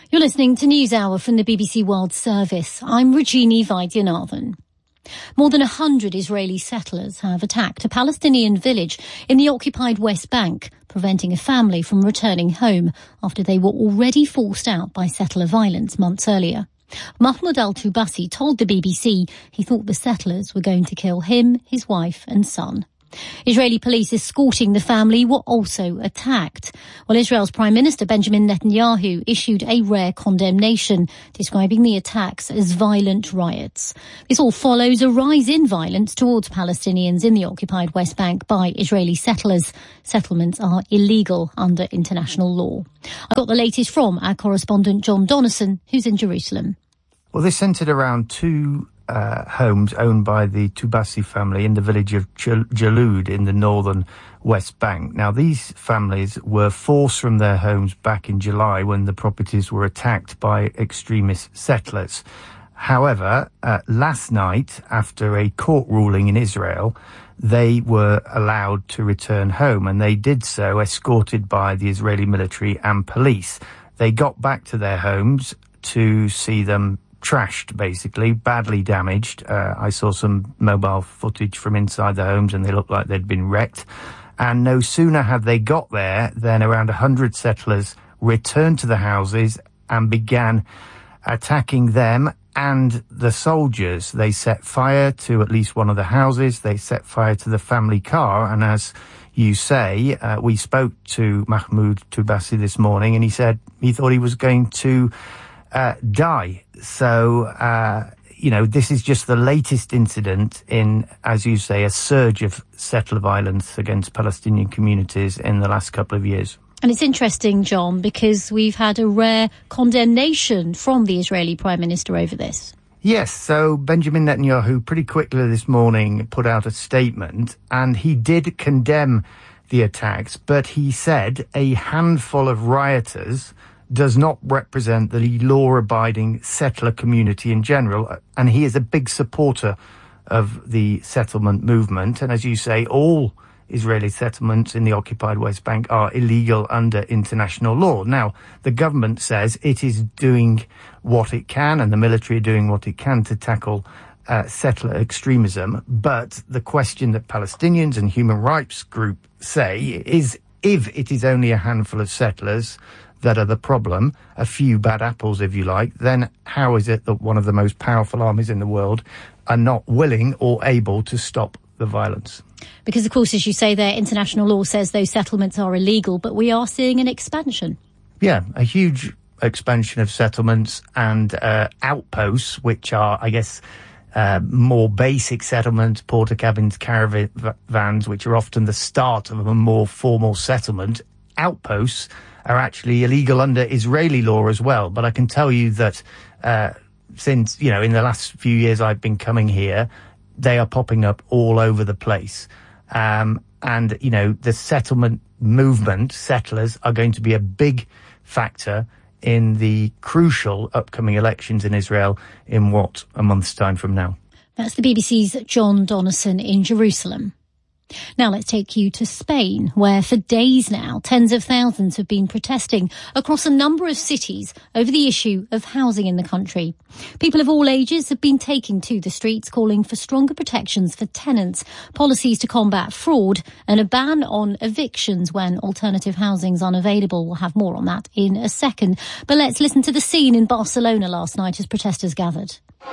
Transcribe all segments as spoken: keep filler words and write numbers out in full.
You're listening to NewsHour from the B B C World Service. I'm Rajini Vaidyanathan. More than a hundred Israeli settlers have attacked a Palestinian village in the occupied West Bank, preventing a family from returning home after they were already forced out by settler violence months earlier. Mahmoud al-Tubasi told the B B C he thought the settlers were going to kill him, his wife and son. Israeli police escorting the family were also attacked. Well, Israel's Prime Minister Benjamin Netanyahu issued a rare condemnation, describing the attacks as violent riots. This all follows a rise in violence towards Palestinians in the occupied West Bank by Israeli settlers. Settlements are illegal under international law. I got the latest from our correspondent John Donnison, who's in Jerusalem. Well, this centred around two Uh, homes owned by the Tubasi family in the village of Jalud in the northern West Bank. Now, these families were forced from their homes back in July when the properties were attacked by extremist settlers. However, uh, last night, after a court ruling in Israel, they were allowed to return home, and they did so escorted by the Israeli military and police. They got back to their homes to see them trashed, basically, badly damaged. Uh, I saw some mobile footage from inside the homes and they looked like they'd been wrecked. And no sooner had they got there than around a hundred settlers returned to the houses and began attacking them and the soldiers. They set fire to at least one of the houses. They set fire to the family car. And as you say, uh, we spoke to Mahmoud Tubasi this morning and he said he thought he was going to Uh, die. So, uh, you know, this is just the latest incident in, as you say, a surge of settler violence against Palestinian communities in the last couple of years. And it's interesting, John, because we've had a rare condemnation from the Israeli Prime Minister over this. Yes, so Benjamin Netanyahu pretty quickly this morning put out a statement and he did condemn the attacks, but he said a handful of rioters does not represent the law-abiding settler community in general, and he is a big supporter of the settlement movement. And as you say, all Israeli settlements in the occupied West Bank are illegal under international law. Now, the government says it is doing what it can, and the military are doing what it can to tackle uh, settler extremism. But the question that Palestinians and human rights groups say is, if it is only a handful of settlers that are the problem, a few bad apples, if you like, then how is it that one of the most powerful armies in the world are not willing or able to stop the violence? Because, of course, as you say there, international law says those settlements are illegal, but we are seeing an expansion. Yeah, a huge expansion of settlements and uh, outposts, which are, I guess, uh, more basic settlements, porta cabins, caravans, which are often the start of a more formal settlement. Outposts are actually illegal under Israeli law as well. But I can tell you that uh, since, you know, in the last few years I've been coming here, they are popping up all over the place. Um, and, you know, the settlement movement, settlers, are going to be a big factor in the crucial upcoming elections in Israel in, what, a month's time from now. That's the B B C's John Donnison in Jerusalem. Now let's take you to Spain, where for days now, tens of thousands have been protesting across a number of cities over the issue of housing in the country. People of all ages have been taking to the streets, calling for stronger protections for tenants, policies to combat fraud, and a ban on evictions when alternative housing is unavailable. We'll have more on that in a second. But let's listen to the scene in Barcelona last night as protesters gathered.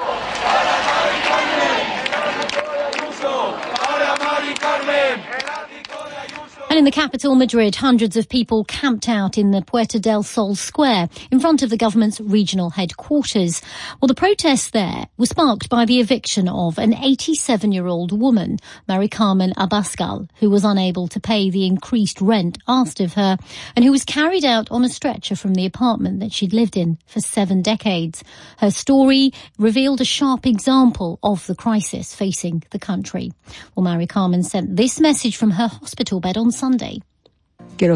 And in the capital, Madrid, hundreds of people camped out in the Puerta del Sol square in front of the government's regional headquarters. Well, the protests there were sparked by the eviction of an eighty-seven-year-old woman, Mari Carmen Abascal, who was unable to pay the increased rent asked of her and who was carried out on a stretcher from the apartment that she'd lived in for seven decades. Her story revealed a sharp example of the crisis facing the country. Well, Mari Carmen sent this message from her hospital bed on Sunday. I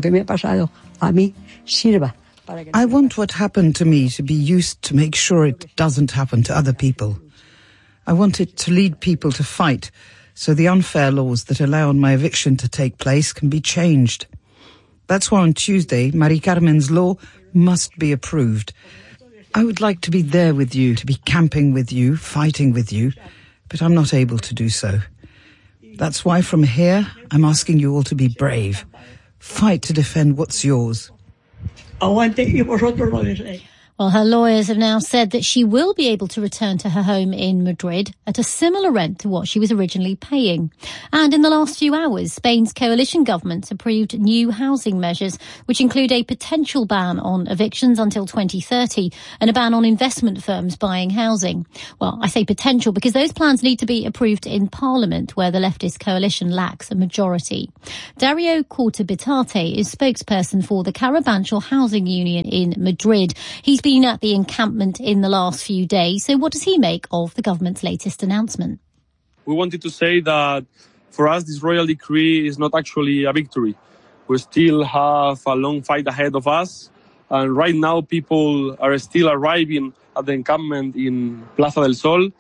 want what happened to me to be used to make sure it doesn't happen to other people. I want it to lead people to fight so the unfair laws that allow my eviction to take place can be changed. That's why on Tuesday, Mari Carmen's law must be approved I would like to be there with you, to be camping with you, fighting with you, but I'm not able to do so. That's why from here, I'm asking you all to be brave. Fight to defend what's yours. Aguante y vosotros lo deseáis. Well, her lawyers have now said that she will be able to return to her home in Madrid at a similar rent to what she was originally paying. And in the last few hours, Spain's coalition government approved new housing measures, which include a potential ban on evictions until twenty thirty and a ban on investment firms buying housing. Well, I say potential because those plans need to be approved in Parliament, where the leftist coalition lacks a majority. Dario Cortabitate is spokesperson for the Carabanchel Housing Union in Madrid. He's been been at the encampment in the last few days. So what does he make of the government's latest announcement? We wanted to say that for us, this royal decree is not actually a victory. We still have a long fight ahead of us. And right now, people are still arriving at the encampment in Plaza del Sol.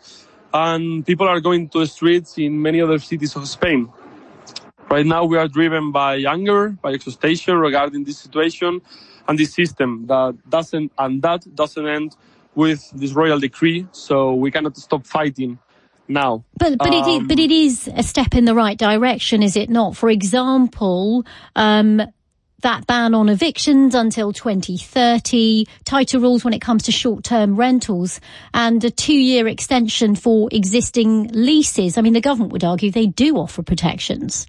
And people are going to the streets in many other cities of Spain. Right now, we are driven by anger, by exhaustion regarding this situation and this system that doesn't, and that doesn't end with this royal decree. So we cannot stop fighting now. But but, um, it is, but it is a step in the right direction, is it not? For example, um, that ban on evictions until twenty thirty, tighter rules when it comes to short-term rentals, and a two-year extension for existing leases. I mean, the government would argue they do offer protections.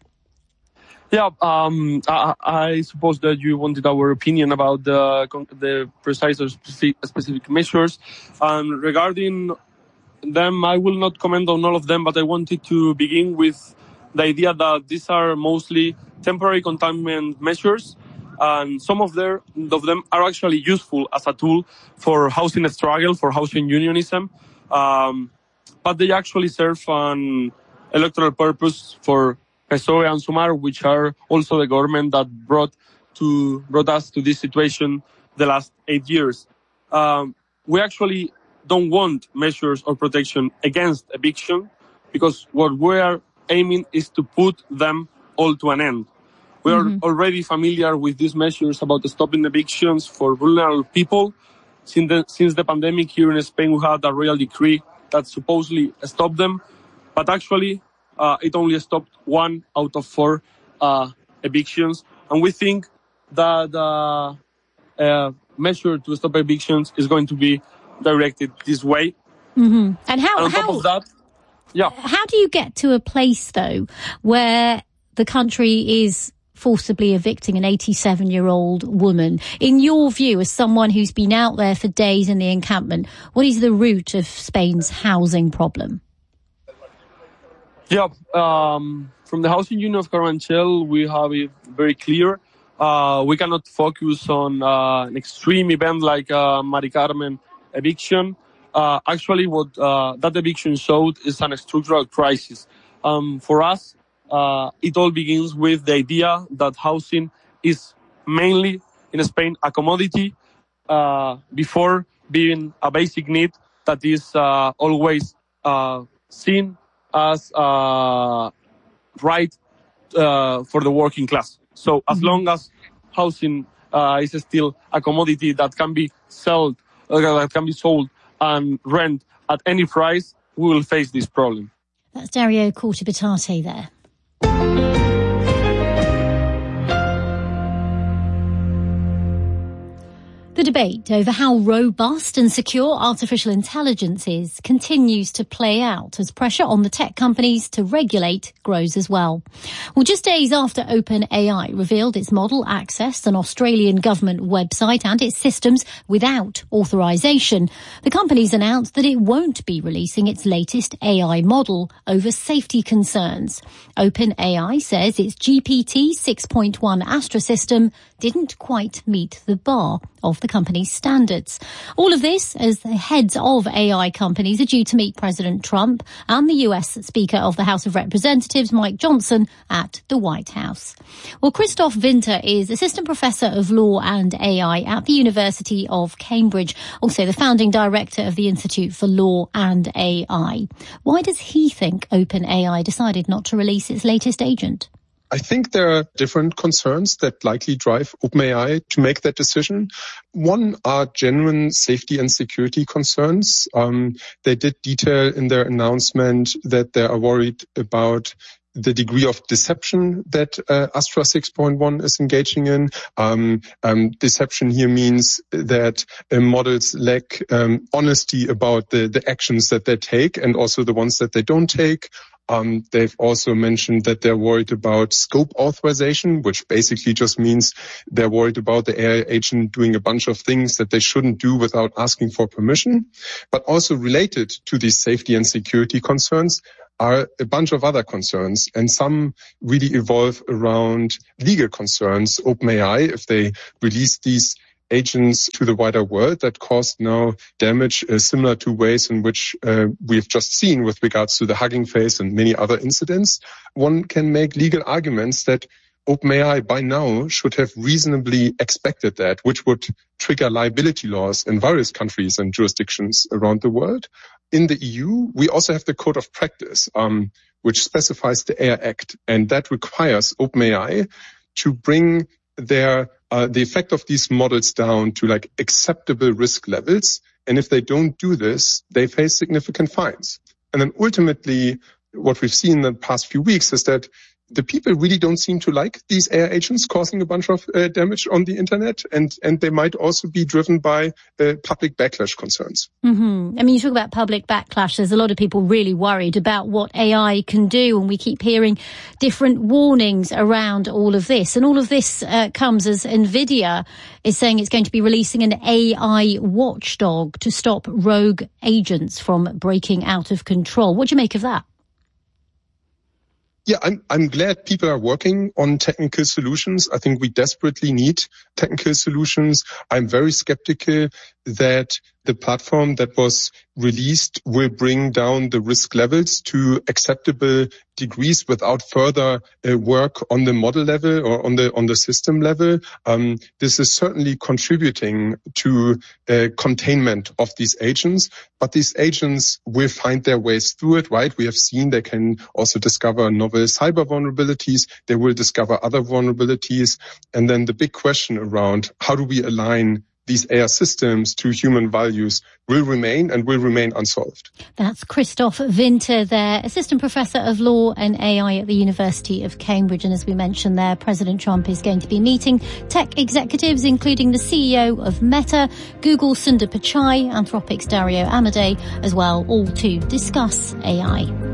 Yeah, um, I, I suppose that you wanted our opinion about the the precise or specific, specific measures. Um, regarding them, I will not comment on all of them, but I wanted to begin with the idea that these are mostly temporary containment measures, and some of, their, of them are actually useful as a tool for housing struggle, for housing unionism, um, but they actually serve an electoral purpose for P S O E and Sumar, which are also the government that brought to brought us to this situation the last eight years. Um, we actually don't want measures or protection against eviction, because what we are aiming is to put them all to an end. We mm-hmm. are already familiar with these measures about stopping evictions for vulnerable people. Since the, since the pandemic here in Spain, we had a royal decree that supposedly stopped them, but actually Uh, it only stopped one out of four uh, evictions. And we think that uh, a measure to stop evictions is going to be directed this way. Mm-hmm. And how, and on how, top of that, yeah. how do you get to a place, though, where the country is forcibly evicting an eighty-seven-year-old woman? In your view, as someone who's been out there for days in the encampment, what is the root of Spain's housing problem? Yeah, um, from the Housing Union of Carabanchel, we have it very clear. Uh, we cannot focus on uh, an extreme event like uh, Mari Carmen eviction. Uh, actually, what uh, that eviction showed is an structural crisis. Um, for us, uh, it all begins with the idea that housing is mainly, in Spain, a commodity uh, before being a basic need that is uh, always uh, seen as uh, right uh, for the working class. So as mm-hmm. long as housing uh, is still a commodity that can be sold, uh, that can be sold and rent at any price, we will face this problem. That's Dario Cortabitate there. The debate over how robust and secure artificial intelligence is continues to play out as pressure on the tech companies to regulate grows as well. Well, just days after OpenAI revealed its model accessed an Australian government website and its systems without authorization, the company's announced that it won't be releasing its latest A I model over safety concerns. OpenAI says its G P T six point one Astra system didn't quite meet the bar of the company's standards. All of this as the heads of A I companies are due to meet President Trump and the U S Speaker of the House of Representatives, Mike Johnson, at the White House. Well, Christoph Winter is Assistant Professor of Law and A I at the University of Cambridge, also the founding director of the Institute for Law and A I. Why does he think OpenAI decided not to release its latest agent? I think there are different concerns that likely drive OpenAI to make that decision. One are genuine safety and security concerns. Um, they did detail in their announcement that they are worried about the degree of deception that uh, Astra six point one is engaging in. Um, um, deception here means that uh, models lack um, honesty about the, the actions that they take and also the ones that they don't take. Um, they've also mentioned that they're worried about scope authorization, which basically just means they're worried about the A I agent doing a bunch of things that they shouldn't do without asking for permission. But also related to these safety and security concerns are a bunch of other concerns, and some really evolve around legal concerns. OpenAI, if they release these agents to the wider world that cause now damage uh, similar to ways in which uh, we've just seen with regards to the Hugging Face and many other incidents, one can make legal arguments that OpenAI by now should have reasonably expected that, which would trigger liability laws in various countries and jurisdictions around the world. In the E U, we also have the Code of Practice, um, which specifies the A I Act, and that requires OpenAI to bring their uh, the effect of these models down to like acceptable risk levels. And if they don't do this, they face significant fines. And then ultimately, what we've seen in the past few weeks is that the people really don't seem to like these A I agents causing a bunch of uh, damage on the internet, and, and they might also be driven by uh, public backlash concerns. Mm-hmm. I mean, you talk about public backlash. There's a lot of people really worried about what A I can do, and we keep hearing different warnings around all of this. And all of this uh, comes as NVIDIA is saying it's going to be releasing an A I watchdog to stop rogue agents from breaking out of control. What do you make of that? Yeah, I'm, I'm glad people are working on technical solutions. I think we desperately need technical solutions. I'm very skeptical that the platform that was released will bring down the risk levels to acceptable degrees without further uh, work on the model level or on the on the system level. Um, this is certainly contributing to uh, containment of these agents, but these agents will find their ways through it, right? We have seen they can also discover novel cyber vulnerabilities. They will discover other vulnerabilities. And then the big question around how do we align these A I systems to human values will remain and will remain unsolved. That's Christoph Winter there, Assistant Professor of Law and A I at the University of Cambridge. And as we mentioned there, President Trump is going to be meeting tech executives, including the C E O of Meta, Google Sundar Pichai, Anthropic's Dario Amodei as well, all to discuss A I.